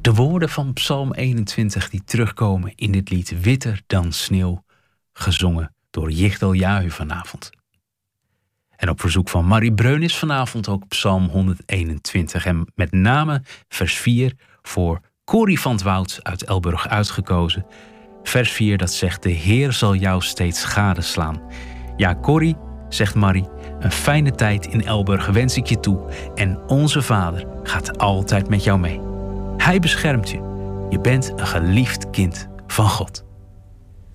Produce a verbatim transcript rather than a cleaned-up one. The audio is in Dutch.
De woorden van Psalm eenentwintig die terugkomen in dit lied Witter dan sneeuw, gezongen door Yichtel Yahu vanavond. En op verzoek van Marie Breun is vanavond ook Psalm honderdeenentwintig en met name vers vier voor Corrie van 't Woud uit Elburg uitgekozen. Vers vier dat zegt: de Heer zal jou steeds gadeslaan. Ja, Corrie, zegt Marie, een fijne tijd in Elburg wens ik je toe en onze Vader gaat altijd met jou mee. Hij beschermt je. Je bent een geliefd kind van God.